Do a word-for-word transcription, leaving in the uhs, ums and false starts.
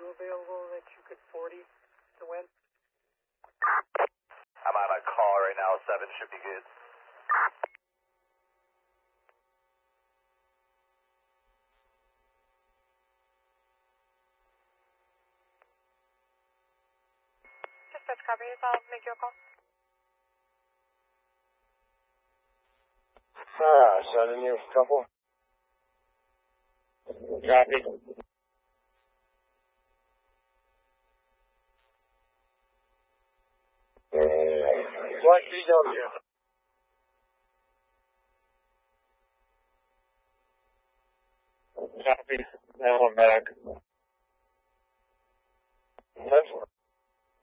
you available that you could forty to win? I'm on a call right now, seven should be good. Dispatch copies, I'll make you a call. Ah, sending you a couple. Copy. What B W? Copy. That one back. That's